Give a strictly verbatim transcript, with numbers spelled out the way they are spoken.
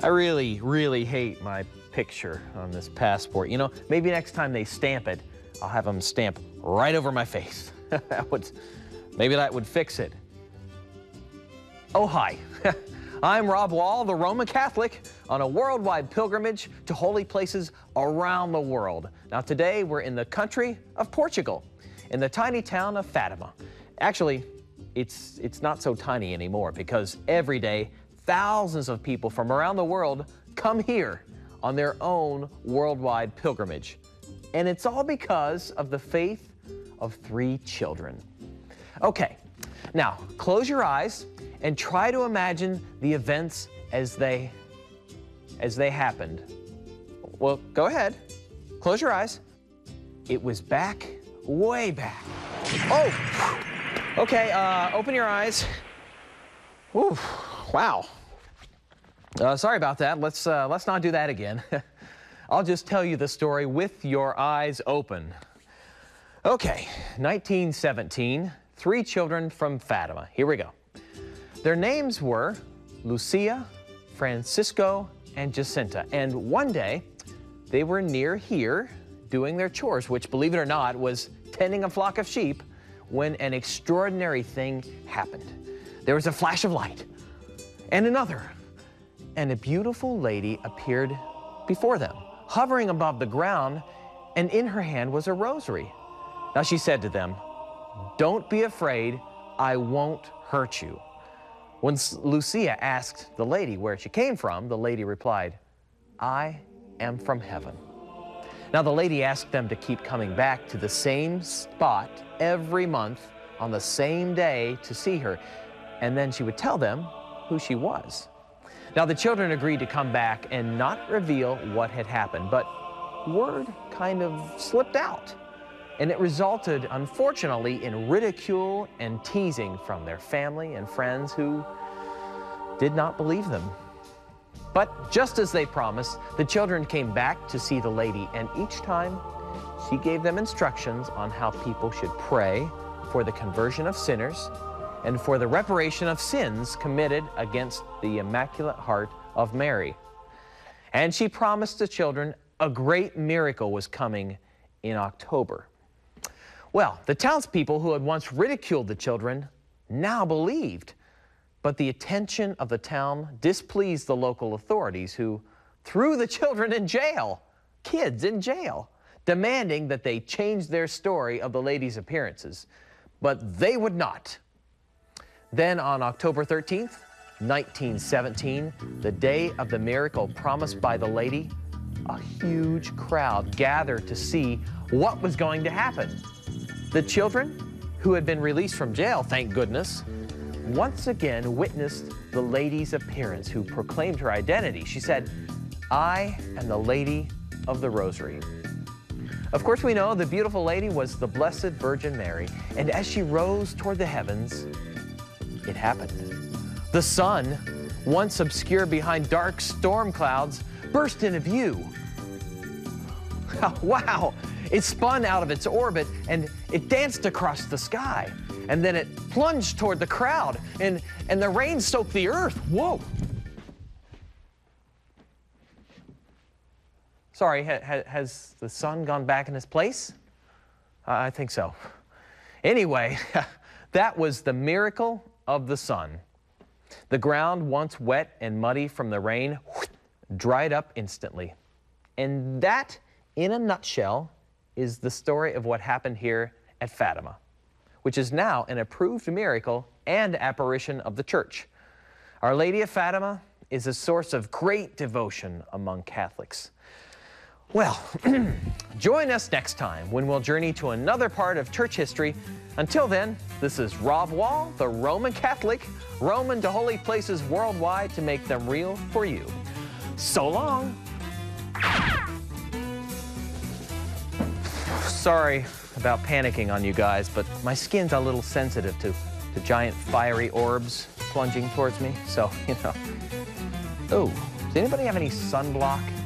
I really, really hate my picture on this passport. You know, maybe next time they stamp it, I'll have them stamp right over my face. That would, maybe that would fix it. Oh, hi. I'm Rob Wall, the Roman Catholic, on a worldwide pilgrimage to holy places around the world. Now, today we're in the country of Portugal, in the tiny town of Fatima. Actually, it's, it's not so tiny anymore because every day thousands of people from around the world come here on their own worldwide pilgrimage. And it's all because of the faith of three children. Okay, now close your eyes and try to imagine the events as they, as they happened. Well, go ahead, close your eyes. It was back, way back. Oh, okay, uh, open your eyes. Whew, wow. Uh, sorry about that. Let's, uh, let's not do that again. I'll just tell you the story with your eyes open. Okay, nineteen seventeen, three children from Fatima. Here we go. Their names were Lucia, Francisco, and Jacinta. And one day, they were near here doing their chores, which, believe it or not, was tending a flock of sheep, when an extraordinary thing happened. There was a flash of light, and another, and a beautiful lady appeared before them, hovering above the ground, and in her hand was a rosary. Now she said to them, "Don't be afraid, I won't hurt you." When Lucia asked the lady where she came from, the lady replied, "I am from heaven." Now the lady asked them to keep coming back to the same spot every month on the same day to see her, and then she would tell them who she was. Now the children agreed to come back and not reveal what had happened, but word kind of slipped out. And it resulted, unfortunately, in ridicule and teasing from their family and friends who did not believe them. But just as they promised, the children came back to see the lady, and each time she gave them instructions on how people should pray for the conversion of sinners and for the reparation of sins committed against the Immaculate Heart of Mary. And she promised the children a great miracle was coming in October. Well, the townspeople who had once ridiculed the children now believed, but the attention of the town displeased the local authorities, who threw the children in jail, kids in jail, demanding that they change their story of the lady's appearances. But they would not. Then on October thirteenth, nineteen seventeen, the day of the miracle promised by the lady, a huge crowd gathered to see what was going to happen. The children, who had been released from jail, thank goodness, once again witnessed the lady's appearance, who proclaimed her identity. She said, "I am the Lady of the Rosary." Of course, we know the beautiful lady was the Blessed Virgin Mary, and as she rose toward the heavens, it happened. The sun, once obscured behind dark storm clouds, burst into view. Wow! It spun out of its orbit and it danced across the sky. And then it plunged toward the crowd, and, and the rain soaked the earth. Whoa! Sorry, ha, ha, has the sun gone back in its place? Uh, I think so. Anyway, that was the miracle of the sun. The ground, once wet and muddy from the rain, dried up instantly. And that, in a nutshell, is the story of what happened here at Fatima, which is now an approved miracle and apparition of the Church. Our Lady of Fatima is a source of great devotion among Catholics. Well, join us next time when we'll journey to another part of church history. Until then, this is Rob Wall, the Roman Catholic, Roman to holy places worldwide to make them real for you. So long. Sorry about panicking on you guys, but my skin's a little sensitive to, to giant fiery orbs plunging towards me, so, you know. Oh, does anybody have any sunblock?